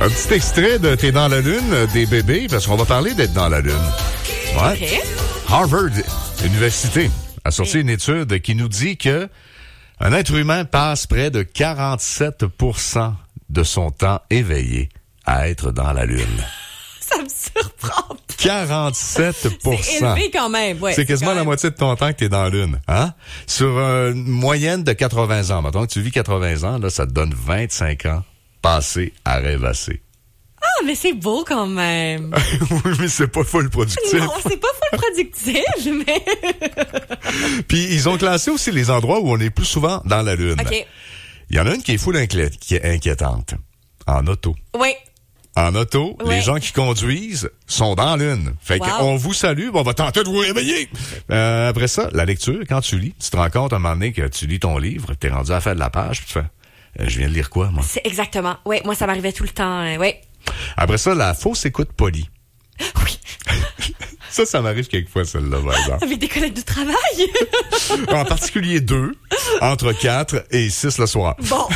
Un petit extrait de T'es dans la Lune des bébés, parce qu'on va parler d'être dans la Lune. Ouais. Okay. Harvard Université a sorti une étude qui nous dit que un être humain passe près de 47% de son temps éveillé à être dans la Lune. Ça me surprend. 47%. C'est élevé quand même, ouais. C'est quasiment la moitié de ton temps que t'es dans la Lune, hein? Sur une moyenne de 80 ans. Mettons que tu vis 80 ans, là, ça te donne 25 ans passés à rêvasser. Ah, mais c'est beau quand même. Oui, mais c'est pas full productif. Non, c'est pas full productif, mais... Puis, ils ont classé aussi les endroits où on est plus souvent dans la Lune. OK. Il y en a une qui est full inquiétante. En auto. Oui. En auto, Ouais. les gens qui conduisent sont dans la Lune. Fait qu'on vous salue, on va tenter de vous réveiller. Après ça, la lecture, quand tu lis, tu te rends compte à un moment donné que tu lis ton livre, t'es rendu à la fin de la page, puis tu fais, je viens de lire quoi, moi? C'est exactement. Oui, moi, ça m'arrivait tout le temps. Oui. Après ça, la fausse écoute polie. Oui. Ça m'arrive quelquefois, celle-là, par exemple. Avec des collègues de travail. En particulier 2, entre 4 et 6 le soir. Bon.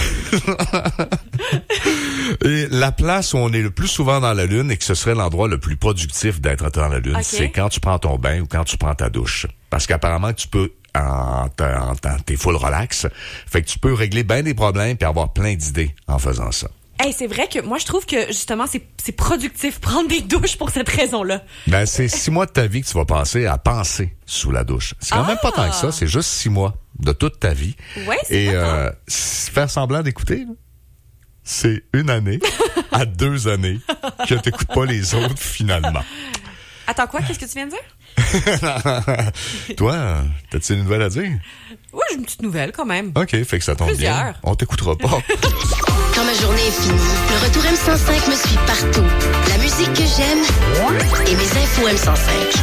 Et la place où on est le plus souvent dans la Lune et que ce serait l'endroit le plus productif d'être dans la Lune, Okay. c'est quand tu prends ton bain ou quand tu prends ta douche. Parce qu'apparemment, tu peux, t'es full relax, fait que tu peux régler bien des problèmes et avoir plein d'idées en faisant ça. Hey, c'est vrai que moi, je trouve que justement, c'est productif prendre des douches pour cette raison-là. Ben, c'est 6 mois de ta vie que tu vas passer à penser sous la douche. C'est quand même pas tant que ça, c'est juste 6 mois de toute ta vie. Ouais, c'est et pas faire semblant d'écouter, là, c'est 1 année à 2 années que t'écoutes pas les autres finalement. Attends, quoi? Qu'est-ce que tu viens de dire? Toi, t'as-tu une nouvelle à dire? Oui, j'ai une petite nouvelle quand même. OK, fait que ça tombe bien. Plusieurs. On t'écoutera pas. Quand ma journée est finie, le retour M105 me suit partout. La musique que j'aime et mes infos M105.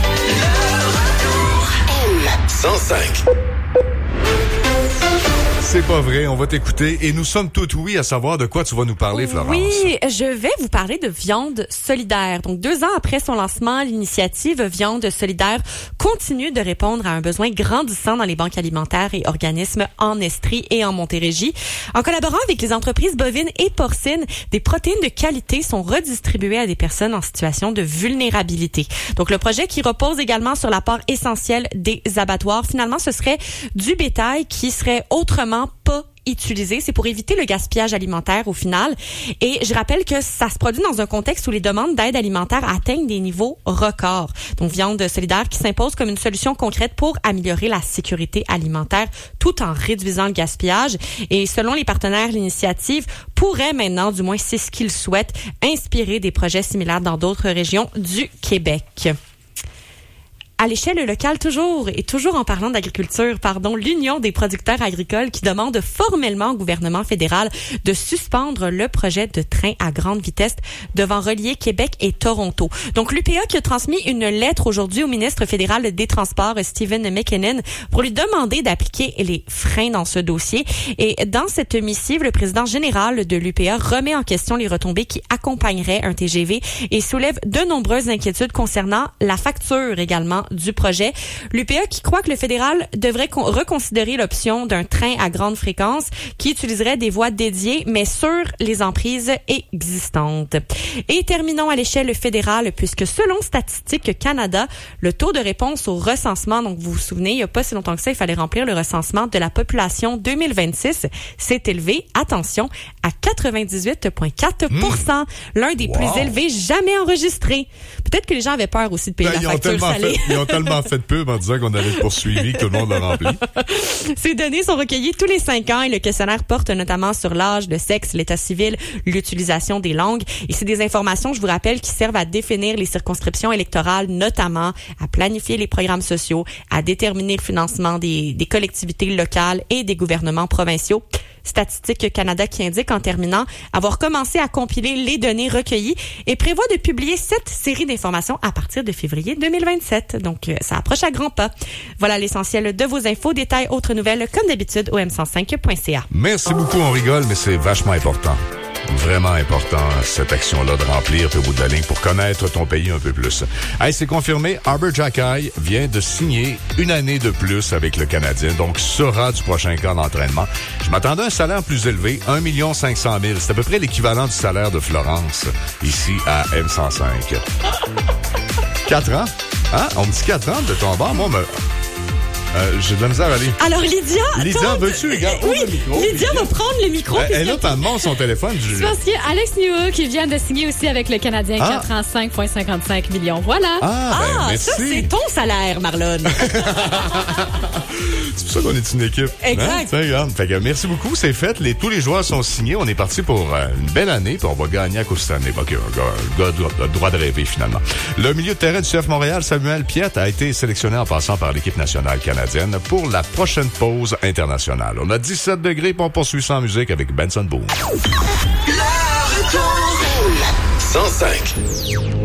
M105. C'est pas vrai, on va t'écouter et nous sommes toutes oui à savoir de quoi tu vas nous parler, Florence. Oui, je vais vous parler de Viande solidaire. Donc, 2 ans après son lancement, l'initiative Viande solidaire continue de répondre à un besoin grandissant dans les banques alimentaires et organismes en Estrie et en Montérégie. En collaborant avec les entreprises bovines et porcines, des protéines de qualité sont redistribuées à des personnes en situation de vulnérabilité. Donc, le projet qui repose également sur l'apport essentiel des abattoirs, finalement, ce serait du bétail qui serait autrement pas utilisé. C'est pour éviter le gaspillage alimentaire au final. Et je rappelle que ça se produit dans un contexte où les demandes d'aide alimentaire atteignent des niveaux records. Donc, Viande solidaire qui s'impose comme une solution concrète pour améliorer la sécurité alimentaire tout en réduisant le gaspillage. Et selon les partenaires, l'initiative pourrait maintenant, du moins c'est ce qu'ils souhaitent, inspirer des projets similaires dans d'autres régions du Québec. À l'échelle locale, toujours en parlant d'agriculture, l'Union des producteurs agricoles qui demande formellement au gouvernement fédéral de suspendre le projet de train à grande vitesse devant relier Québec et Toronto. Donc, l'UPA qui a transmis une lettre aujourd'hui au ministre fédéral des Transports, Stephen McKinnon, pour lui demander d'appliquer les freins dans ce dossier. Et dans cette missive, le président général de l'UPA remet en question les retombées qui accompagneraient un TGV et soulève de nombreuses inquiétudes concernant la facture également du projet. L'UPA qui croit que le fédéral devrait reconsidérer l'option d'un train à grande fréquence qui utiliserait des voies dédiées, mais sur les emprises existantes. Et terminons à l'échelle fédérale, puisque selon Statistique Canada, le taux de réponse au recensement, donc vous vous souvenez, il n'y a pas si longtemps que ça, il fallait remplir le recensement de la population 2026, s'est élevé, attention, à 98,4%, l'un des plus élevés jamais enregistrés. Peut-être que les gens avaient peur aussi de payer la facture salée. Ils ont tellement fait de pub en disant qu'on allait être poursuivi que tout le monde l'a rempli. Ces données sont recueillies tous les 5 ans et le questionnaire porte notamment sur l'âge, le sexe, l'état civil, l'utilisation des langues. Et c'est des informations, je vous rappelle, qui servent à définir les circonscriptions électorales, notamment à planifier les programmes sociaux, à déterminer le financement des collectivités locales et des gouvernements provinciaux. Statistique Canada qui indique en terminant avoir commencé à compiler les données recueillies et prévoit de publier cette série d'informations à partir de février 2027. Donc, ça approche à grands pas. Voilà l'essentiel de vos infos. Détails, autres nouvelles, comme d'habitude, au m105.ca. Merci beaucoup, on rigole, mais c'est vachement important. Vraiment important, cette action-là de remplir au bout de la ligne pour connaître ton pays un peu plus. Hey, c'est confirmé, Arbor Xhekaj vient de signer une année de plus avec le Canadien, donc sera du prochain camp d'entraînement. Je m'attendais à un salaire plus élevé, 1 500 000. C'est à peu près l'équivalent du salaire de Florence, ici à M105. 4 ans? Hein? On me dit 4 ans de ton bord? Moi, j'ai de la misère à aller. Alors, Lydia, veux-tu, regarde, ouvre le micro. Lydia va prendre le micro. Elle a pas montre son téléphone. C'est parce qu'il y a Alex Newhook qui vient de signer aussi avec le Canadien 45,55 millions. Voilà. Merci. Ça, c'est ton salaire, Marlon. C'est pour ça qu'on est une équipe. Exact. Hein? Fait que merci beaucoup, c'est fait. Tous les joueurs sont signés. On est parti pour une belle année, puis on va gagner à cause de cette année. OK, un gars a le droit de rêver, finalement. Le milieu de terrain du CF Montréal, Samuel Piette, a été sélectionné en passant par l'équipe nationale canadienne pour la prochaine pause internationale. On a 17 degrés, puis on poursuit sans musique avec Benson Boone. 105.